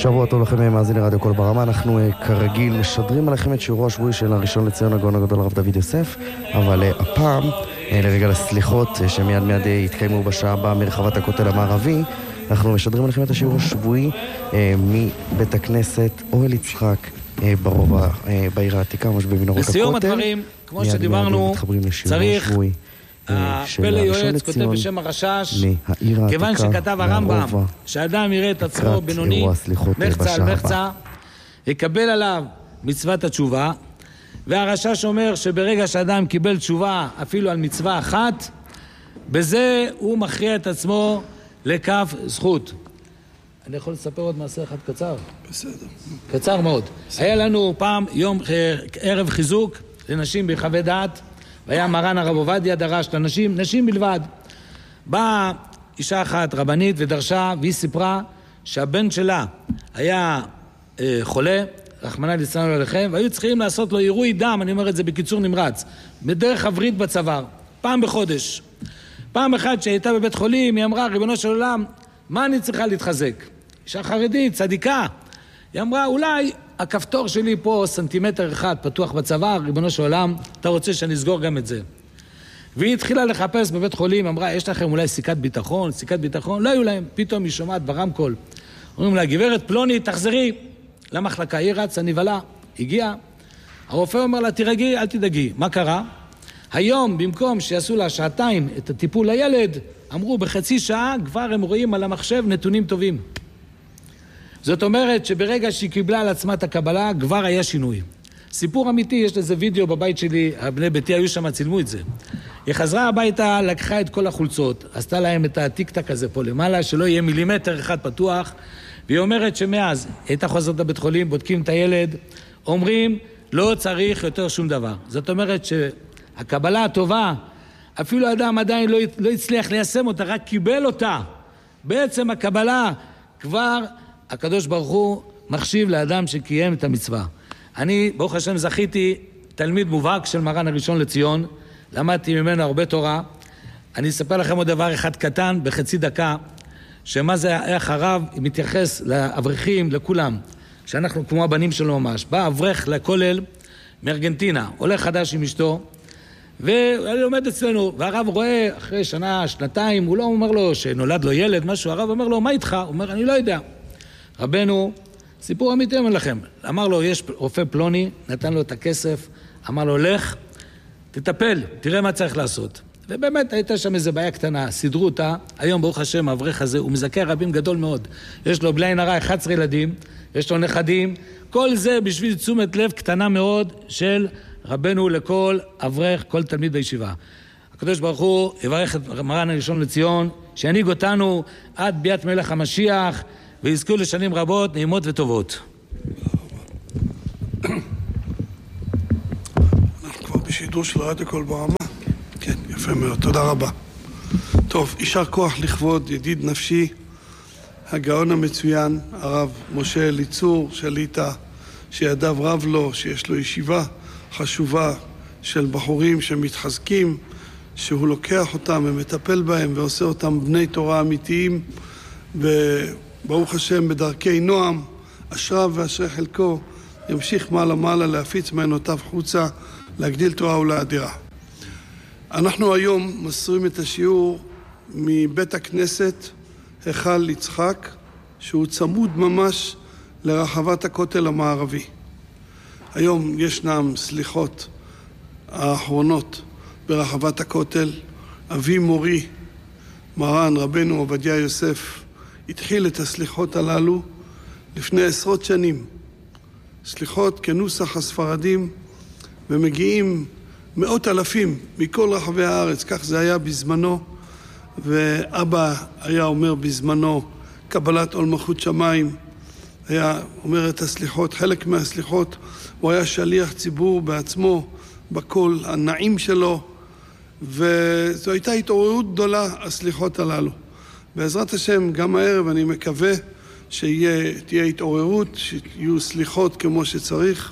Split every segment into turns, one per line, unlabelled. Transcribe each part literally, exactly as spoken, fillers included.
שבוע טוב לכם, מאזיני רדיו קול ברמה. אנחנו כרגיל משדרים עליכם את שיעורו השבועי של הראשון לציון הגאון הגדול הרב דוד יוסף, אבל הפעם לרגע לסליחות שמיד מיד יתקיימו בשעה הבאה מרחבת הכותל המערבי, אנחנו משדרים עליכם את השיעור השבועי מבית הכנסת אוהל יצחק ברובע בעיר העתיקה, ממש במנהרות הכותל.
לסיום הדברים, כמו שדיברנו, צריך הפלא יועץ כותב בשם הרשש, כיוון שכתב הרמב"ם שאדם יראה את עצמו בינוני מחצה על מחצה, יקבל עליו מצוות התשובה, והרשש אומר שברגע שאדם קיבל תשובה אפילו על מצווה אחת, בזה הוא מכריע את עצמו לכף זכות. אני יכול לספר עוד מעשה אחד קצר?
בסדר.
קצר מאוד. היה לנו פעם יום ערב חיזוק לנשים בחוות דעת, והיה מרן הרב עובדיה דרש לנשים, נשים בלבד. באה אישה אחת רבנית ודרשה, והיא סיפרה שהבן שלה היה אה, חולה, רחמנא ליצלן עליכם, והיו צריכים לעשות לו עירוי דם, אני אומר את זה בקיצור נמרץ, בדרך הברית בצוואר, פעם בחודש. פעם אחת שהייתה בבית חולים, היא אמרה, ריבונו של עולם, מה אני צריכה להתחזק? אישה חרדית, צדיקה. היא אמרה, אולי הכפתור שלי פה סנטימטר אחד פתוח בצוואר, ריבונו של עולם, אתה רוצה שאני אסגור גם את זה. והיא התחילה לחפש בבית חולים, אמרה, יש לכם אולי סיכת ביטחון, סיכת ביטחון? לא היו להם, פתאום היא שומעת ברמקול. אומרים לה, גברת פלוני, תחזרי למחלקה, היא רצה, נבלה, הגיעה. הרופא אומר לה, תירגעי, אל תדאגי. מה קרה? היום, במקום שיעשו לה שעתיים את הטיפול לילד, אמרו, בחצי שעה כבר הם רואים על המחשב נתונים טובים. זאת אומרת שברגע שהיא קיבלה על עצמה את הקבלה, כבר היה שינוי. סיפור אמיתי, יש לזה וידאו בבית שלי, הבני ביתי היו שם, צילמו את זה. היא חזרה הביתה, לקחה את כל החולצות, עשתה להם את הטיק-טק הזה פה למעלה, שלא יהיה מילימטר אחד פתוח, והיא אומרת שמאז הייתה חוזרת לבית חולים, בודקים את הילד, אומרים, לא צריך יותר שום דבר. זאת אומרת שהקבלה הטובה, אפילו האדם עדיין לא, לא הצליח ליישם אותה, רק קיבל אותה. בעצם הקבלה כבר הקדוש ברוך הוא מחשיב לאדם שקיים את המצווה. אני, ברוך השם, זכיתי תלמיד מובהק של מרן הראשון לציון, למדתי ממנו הרבה תורה. אני אספר לכם עוד דבר אחד קטן, בחצי דקה, שמה זה איך הרב מתייחס לאברכים, לכולם, שאנחנו כמו הבנים שלו ממש. בא אברך לכולל מארגנטינה, עולה חדש עם אשתו, והוא לומד אצלנו, והרב רואה אחרי שנה, שנתיים, הוא לא אומר לו שנולד לו ילד, משהו, הרב אומר לו, מה איתך? הוא אומר, אני לא יודע. רבנו, סיפור אמיתי אומר לכם, אמר לו, יש רופא פלוני, נתן לו את הכסף, אמר לו, לך, תטפל, תראה מה צריך לעשות. ובאמת הייתה שם איזו בעיה קטנה, סידרו אותה, היום ברוך השם, האברך הזה, הוא מזכה רבים גדול מאוד. יש לו בלי עין הרע אחד עשר ילדים, יש לו נכדים, כל זה בשביל תשומת לב קטנה מאוד של רבנו לכל אברך, כל תלמיד בישיבה. הקדוש ברוך הוא יברך את מרן הראשון לציון, שינהיג אותנו עד ביאת מלך המשיח, ויזכו לשנים רבות, נעימות וטובות.
אנחנו כבר בשידור של רדיו קול ברמה. כן, יפה מאוד, תודה רבה. טוב, יישר כוח לכבוד ידיד נפשי, הגאון המצוין, הרב משה אליצור שליטה, שידיו רב לו, שיש לו ישיבה חשובה של בחורים שמתחזקים, שהוא לוקח אותם ומטפל בהם ועושה אותם בני תורה אמיתיים, וברוך השם בדרכי נועם, אשריו ואשרי חלקו, ימשיך מעלה מעלה להפיץ מעיינותיו חוצה, להגדיל תורה ולאדירה. אנחנו היום מסרים את השיעור מבית הכנסת היכל יצחק, שהוא צמוד ממש לרחבת הכותל המערבי. היום ישנם סליחות האחרונות ברחבת הכותל. אבי מורי, מרן רבנו עובדיה יוסף, התחיל את הסליחות הללו לפני עשרות שנים. סליחות כנוסח הספרדים, ומגיעים מאות אלפים מכל רחבי הארץ, כך זה היה בזמנו, ואבא היה אומר בזמנו קבלת עול מלכות שמיים, היה אומר את הסליחות, חלק מהסליחות, הוא היה שליח ציבור בעצמו, בקול הנעים שלו, וזו הייתה התעוררות גדולה, הסליחות הללו. בעזרת השם, גם הערב אני מקווה שתהיה התעוררות, שיהיו סליחות כמו שצריך.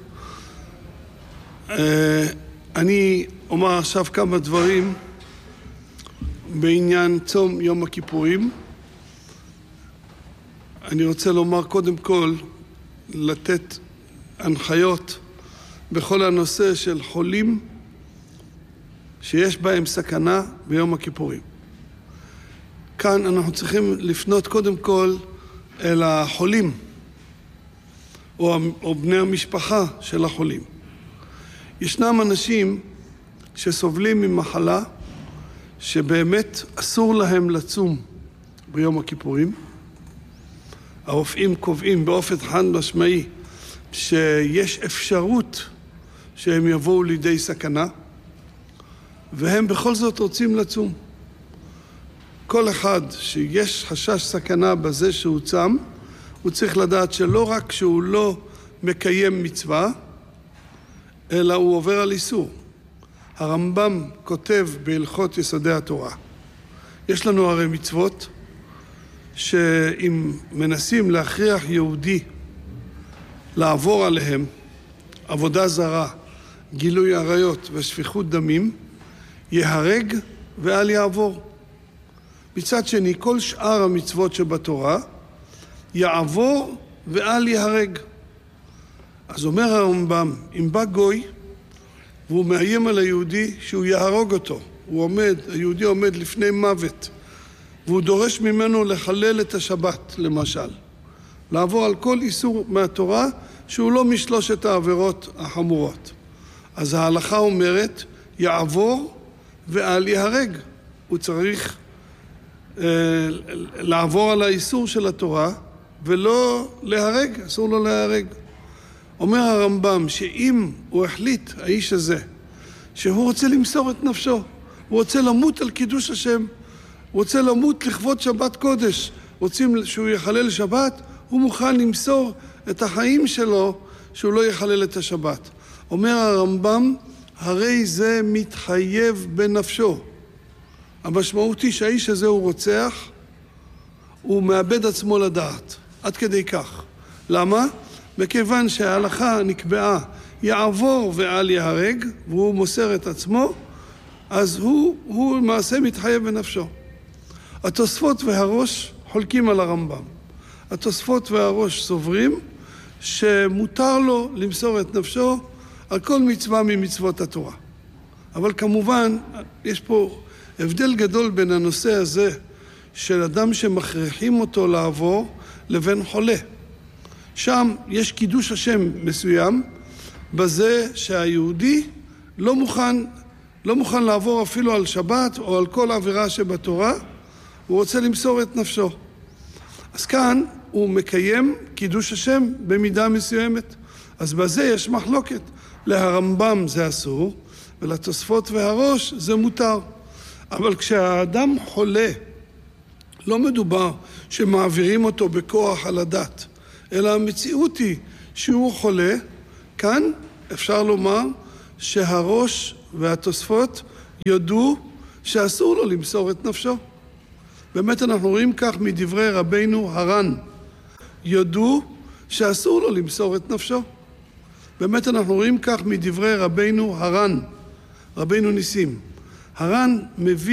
אני אומר עכשיו כמה דברים בעניין צום יום הכיפורים. אני רוצה לומר קודם כל, לתת הנחיות בכל הנושא של חולים שיש בהם סכנה ביום הכיפורים. כאן אנחנו צריכים לפנות קודם כל אל החולים, או, או בני המשפחה של החולים. ישנם אנשים שסובלים ממחלה שבאמת אסור להם לצום ביום הכיפורים. הרופאים קובעים באופן חד משמעי שיש אפשרות שהם יבואו לידי סכנה, והם בכל זאת רוצים לצום. כל אחד שיש חשש סכנה בזה שהוא צם, הוא צריך לדעת שלא רק שהוא לא מקיים מצווה, אלא הוא עובר על איסור. הרמב"ם כותב בהלכות יסודי התורה. יש לנו הרי מצוות שאם מנסים להכריח יהודי לעבור עליהם, עבודה זרה, גילוי עריות ושפיכות דמים, יהרג ואל יעבור. מצד שני, כל שאר המצוות שבתורה יעבור ואל יהרג. אז אומר הרמב"ם, אם בא גוי והוא מאיים על היהודי שהוא יהרוג אותו, הוא עומד, היהודי עומד לפני מוות, והוא דורש ממנו לחלל את השבת, למשל, לעבור על כל איסור מהתורה שהוא לא משלושת העבירות החמורות. אז ההלכה אומרת, יעבור ואל יהרג. הוא צריך אה, לעבור על האיסור של התורה ולא להרג, אסור לו להרג. אומר הרמב"ם שאם הוא החליט, האיש הזה, שהוא רוצה למסור את נפשו, הוא רוצה למות על קידוש השם, הוא רוצה למות לכבוד שבת קודש, רוצים שהוא יחלל שבת, הוא מוכן למסור את החיים שלו שהוא לא יחלל את השבת. אומר הרמב"ם, הרי זה מתחייב בנפשו. המשמעות היא שהאיש הזה הוא רוצח, הוא מאבד עצמו לדעת, עד כדי כך. למה? מכיוון שההלכה נקבעה יעבור ואל יהרג, והוא מוסר את עצמו, אז הוא, הוא מעשה מתחייב בנפשו. התוספות והראש חולקים על הרמב"ם. התוספות והראש סוברים שמותר לו למסור את נפשו על כל מצווה ממצוות התורה. אבל כמובן, יש פה הבדל גדול בין הנושא הזה של אדם שמכריחים אותו לעבור לבין חולה. שם יש קידוש השם מסוים בזה שהיהודי לא מוכן, לא מוכן לעבור אפילו על שבת או על כל עבירה שבתורה, הוא רוצה למסור את נפשו. אז כאן הוא מקיים קידוש השם במידה מסוימת. אז בזה יש מחלוקת. להרמב"ם זה אסור, ולתוספות והראש זה מותר. אבל כשהאדם חולה, לא מדובר שמעבירים אותו בכוח על הדת, אלא המציאות היא שהוא חולה. כאן אפשר לומר שהראש והתוספות יודו שאסור לו למסור את נפשו. באמת אנחנו רואים כך מדברי רבינו הר"ן, יודו שאסור לו למסור את נפשו. באמת אנחנו רואים כך מדברי רבינו הר"ן, רבינו ניסים. הר"ן מביא